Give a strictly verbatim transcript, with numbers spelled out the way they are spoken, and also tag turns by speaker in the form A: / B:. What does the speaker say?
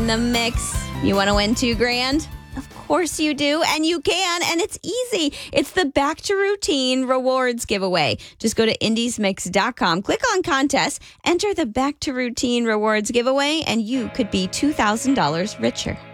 A: in the mix. You want to win two grand? Of course you do, and you can, and it's easy. It's the Back to Routine Rewards giveaway. Just go to indies mix dot com, click on contest, enter the Back to Routine Rewards giveaway, and you could be two thousand dollars richer.